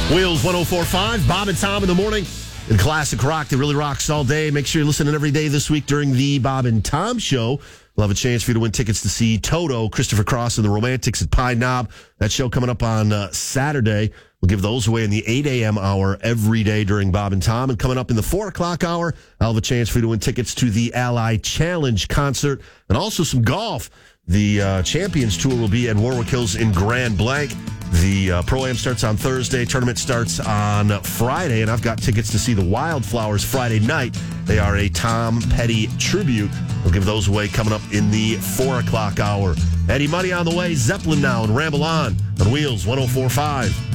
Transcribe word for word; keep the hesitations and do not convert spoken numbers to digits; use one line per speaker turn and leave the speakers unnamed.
Wheels one oh four point five, Bob and Tom in the morning. In classic rock that really rocks all day. Make sure you're listening every day this week during the Bob and Tom Show. We'll have a chance for you to win tickets to see Toto, Christopher Cross, and the Romantics at Pine Knob. That show coming up on uh, Saturday. We'll give those away in the eight a.m. hour every day during Bob and Tom. And coming up in the four o'clock hour, I'll have a chance for you to win tickets to the Ally Challenge concert and also some golf. The uh, Champions Tour will be at Warwick Hills in Grand Blanc. The uh, Pro-Am starts on Thursday. Tournament starts on Friday. And I've got tickets to see the Wildflowers Friday night. They are a Tom Petty tribute. We'll give those away coming up in the four o'clock hour. Eddie Money on the way. Zeppelin now and Ramble On on Wheels one oh four point five.